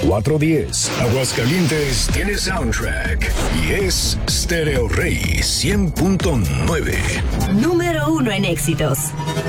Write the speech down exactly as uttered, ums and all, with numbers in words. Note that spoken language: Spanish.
cuatro diez. Aguascalientes tiene soundtrack y es Stereo Rey cien punto nueve. Número uno en éxitos.